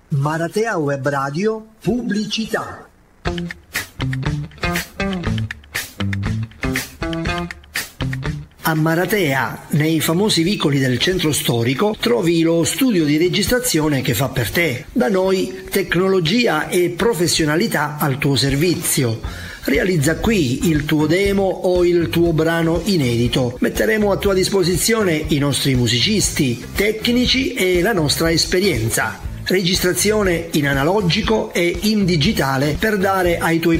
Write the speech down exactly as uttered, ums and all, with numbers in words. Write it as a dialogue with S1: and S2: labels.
S1: Maratea Web Radio, pubblicità. A Maratea, nei famosi vicoli del centro storico, trovi lo studio di registrazione che fa per te. Da noi, tecnologia e professionalità al tuo servizio. Realizza qui il tuo demo o il tuo brano inedito. Metteremo a tua disposizione i nostri musicisti, tecnici e la nostra esperienza. Registrazione in analogico e in digitale per dare ai tuoi